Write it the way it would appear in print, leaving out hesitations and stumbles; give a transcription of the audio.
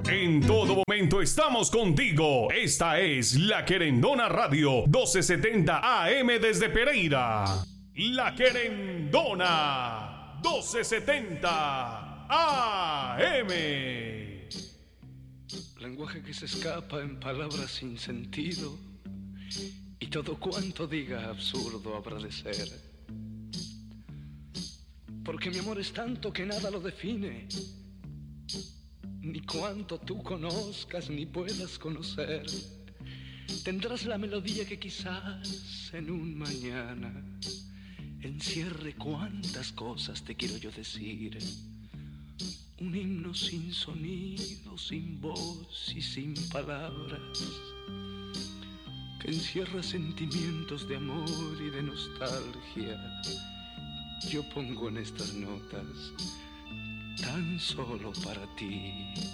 En todo momento estamos contigo. Esta es La Querendona Radio, 1270 AM desde Pereira. La Querendona, 1270 AM. Lenguaje que se escapa en palabras sin sentido, y todo cuanto diga absurdo habrá de ser. Porque mi amor es tanto que nada lo define, ni cuanto tú conozcas ni puedas conocer. Tendrás la melodía que quizás en un mañana encierre cuantas cosas te quiero yo decir. Un himno sin sonido, sin voz y sin palabras, que encierra sentimientos de amor y de nostalgia. Yo pongo en estas notas tan solo para ti.